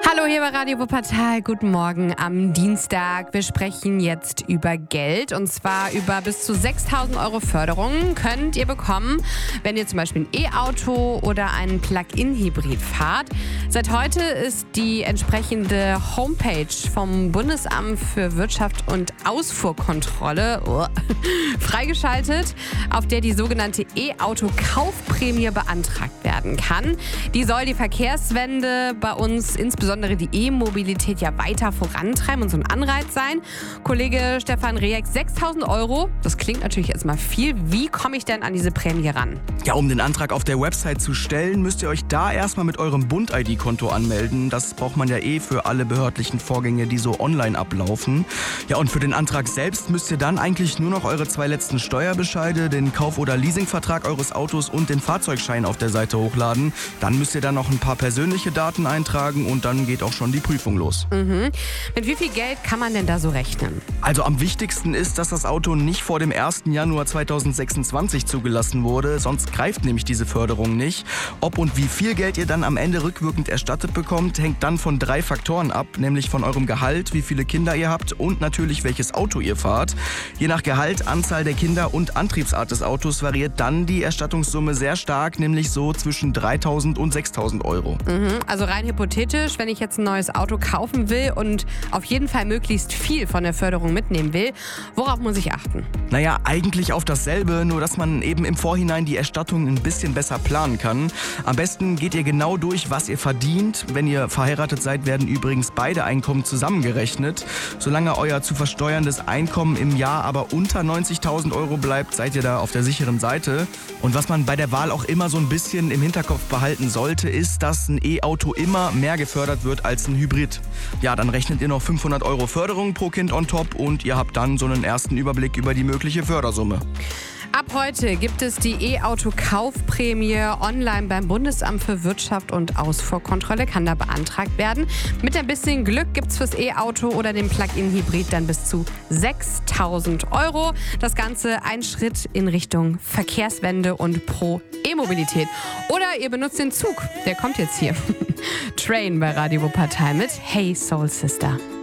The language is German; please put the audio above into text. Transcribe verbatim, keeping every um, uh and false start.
Hallo, hier bei Radio Wuppertal. Guten Morgen am Dienstag. Wir sprechen jetzt über Geld und zwar über bis zu sechstausend Euro Förderung könnt ihr bekommen, wenn ihr zum Beispiel ein E-Auto oder einen Plug-in-Hybrid fahrt. Seit heute ist die entsprechende Homepage vom Bundesamt für Wirtschaft und Ausfuhrkontrolle oh, freigeschaltet, auf der die sogenannte E-Auto-Kaufprämie beantragt werden kann. Die soll die Verkehrswende bei uns, insbesondere die E-Mobilität, ja weiter vorantreiben und so ein Anreiz sein. Kollege Stefan Rehek, sechstausend Euro, das klingt natürlich erstmal viel. Wie komme ich denn an diese Prämie ran? Ja, um den Antrag auf der Website zu stellen, müsst ihr euch da erstmal mit eurem Bund-I D-Konto anmelden. Das braucht man ja eh für alle behördlichen Vorgänge, die so online ablaufen. Ja, und für den Antrag selbst müsst ihr dann eigentlich nur noch eure zwei letzten Steuerbescheide, den Kauf- oder Leasingvertrag eures Autos und den Fahrzeugschein auf der Seite hochladen. Dann müsst ihr dann noch ein paar persönliche Daten eintragen und dann geht auch schon die Prüfung los. Mhm. Mit wie viel Geld kann man denn da so rechnen? Also am wichtigsten ist, dass das Auto nicht vor dem ersten Januar zweitausendsechsundzwanzig zugelassen wurde, sonst greift nämlich diese Förderung nicht. Ob und wie viel Geld ihr dann am Ende rückwirkend erstattet bekommt, hängt dann von drei Faktoren ab, nämlich von eurem Gehalt, wie viele Kinder ihr habt und natürlich welches Auto ihr fahrt. Je nach Gehalt, Anzahl der Kinder und Antriebsart des Autos variiert dann die Erstattungssumme sehr stark, nämlich so zwischen dreitausend und sechstausend Euro. Mhm. Also rein hypothetisch, wenn ich jetzt ein neues Auto kaufen will und auf jeden Fall möglichst viel von der Förderung mitnehmen will, worauf muss ich achten? Naja, eigentlich auf dasselbe, nur dass man eben im Vorhinein die Erstattung ein bisschen besser planen kann. Am besten geht ihr genau durch, was ihr verdient. Wenn ihr verheiratet seid, werden übrigens beide Einkommen zusammengerechnet. Solange euer zu versteuerndes Einkommen im Jahr aber unter neunzigtausend Euro bleibt, seid ihr da auf der sicheren Seite. Und was man bei der Wahl auch immer so ein bisschen im Hinterkopf behalten sollte, ist, dass ein E-Auto immer mehr gefördert wird als ein Hybrid. Ja, dann rechnet ihr noch fünfhundert Euro Förderung pro Kind on top und ihr habt dann so einen ersten Überblick über die mögliche Fördersumme. Ab heute gibt es die E-Auto-Kaufprämie online beim Bundesamt für Wirtschaft und Ausfuhrkontrolle, kann da beantragt werden. Mit ein bisschen Glück gibt es fürs E-Auto oder den Plug-in-Hybrid dann bis zu sechstausend Euro. Das Ganze ein Schritt in Richtung Verkehrswende und pro E-Mobilität. Oder ihr benutzt den Zug, der kommt jetzt hier. Train bei Radio Wuppertal mit Hey Soul Sister.